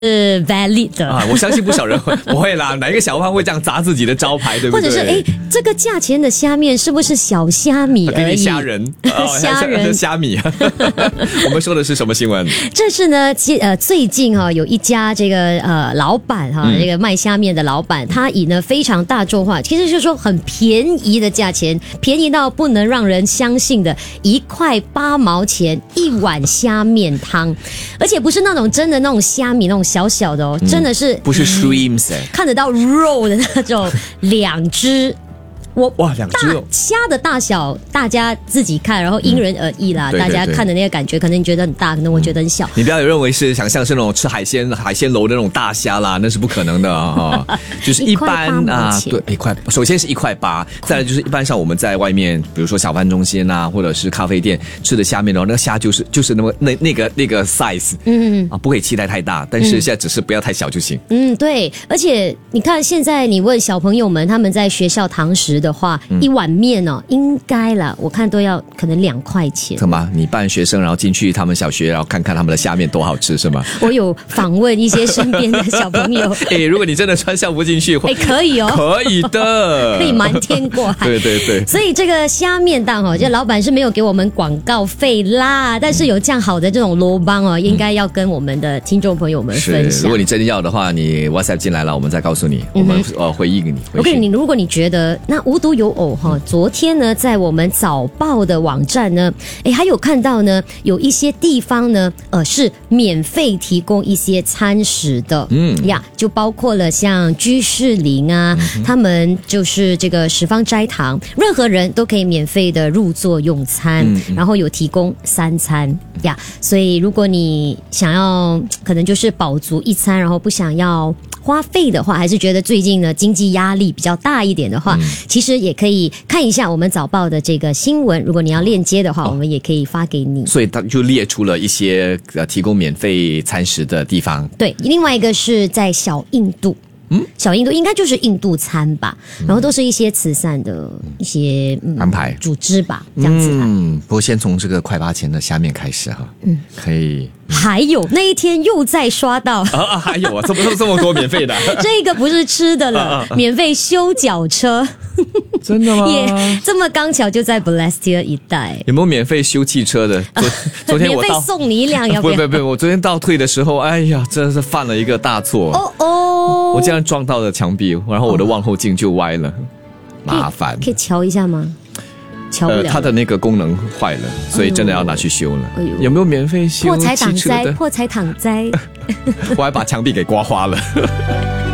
valid 的啊，我相信不少人会不会啦，哪一个小贩会这样砸自己的招牌，对不对？ 或者是这个价钱的虾面是不是小虾米而已？ 给你虾仁， 虾仁虾米。我们说的是什么新闻？ 这是呢，最近有一家这个老板这个卖虾面的老板，他以呢非常大众化，其实就是说很便宜的价钱，便宜到不能让人相信的1块8毛钱一碗虾面汤，而且不是那种真的那种虾米那种小小的真的是不是 shrimps， 看得到肉的那种2只。 哇，2只哦！ 虾的大小大家自己看，然后因人而异啦。 对对对， 大家看的那个感觉，可能你觉得很大，可能我觉得很小。 你不要认为是想象是那种吃海鲜楼的那种大虾啦，那是不可能的啊！就是一般啊，对，1块，首先是1块8，再来就是一般上我们在外面，比如说小贩中心啊，或者是咖啡店吃的虾面，然后那个虾就是那个 size， 不可以期待太大，但是现在只是不要太小就行。 对，而且你看现在你问小朋友们，他们在学校堂食的话，一碗面应该啦，我看都要可能2块钱。 怎么？你扮学生然后进去他们小学，然后看看他们的虾面多好吃是吗？ 我有访问一些身边的小朋友。 如果你真的穿校服进去， 可以可以的， 可以瞒天过海。 对对对。 所以这个虾面档这老板是没有给我们广告费啦，但是有这样好的这种罗邦应该要跟我们的听众朋友们分享。 如果你真的要的话，你 WhatsApp 进来了，我们再告诉你，我们回应你。 如果你觉得那无独有偶昨天呢，在我们早报的网站呢，还有看到呢，有一些地方呢，是免费提供一些餐食的，就包括了像居士林啊，他们就是这个十方斋堂，任何人都可以免费的入座用餐，然后有提供3餐呀，所以如果你想要可能就是饱足一餐，然后不想要花费的话，还是觉得最近呢经济压力比较大一点的话，其实也可以看一下我们早报的这个新闻，如果你要链接的话，我们也可以发给你。 所以他就列出了一些提供免费餐食的地方。 对，另外一个是在小印度。小印度应该就是印度餐吧，然后都是一些慈善的一些安排组织吧，这样子。 不过先从这个1块8钱的虾面开始哈，可以。 还有那一天又在刷到还有啊，这么多免费的。 这个不是吃的了，免费修脚车。 真的吗？ 这么刚巧就在 Balestier 一带。 有没有免费修汽车的？昨天我免费送你1辆，要不要？ 不，我昨天倒退的时候，哎呀，真的是犯了一个大错。我竟然撞到了墙壁，然后我的望后镜就歪了，麻烦。 可以瞧一下吗？瞧不了。 它的那个功能坏了，所以真的要拿去修了。有没有免费修汽车的？ 破财挡灾。 我还把墙壁给刮花了。